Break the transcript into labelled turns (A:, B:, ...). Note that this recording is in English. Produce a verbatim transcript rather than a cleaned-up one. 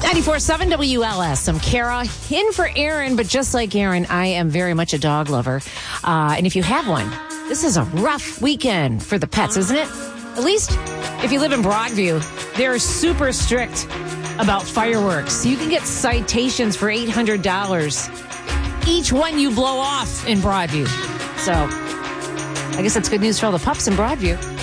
A: ninety-four point seven W L S. I'm Kara, in for Aaron, but just like Aaron, I am very much a dog lover. Uh, and if you have one, this is a rough weekend for the pets, isn't it? At least if you live in Broadview, they're super strict about fireworks. You can get citations for eight hundred dollars each one you blow off in Broadview. So I guess that's good news for all the pups in Broadview.